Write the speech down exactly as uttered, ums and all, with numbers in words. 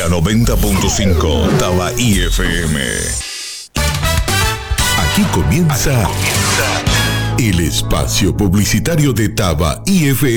Mega noventa punto cinco Tabaí F M. Aquí comienza, Aquí comienza el espacio publicitario de Tabaí F M.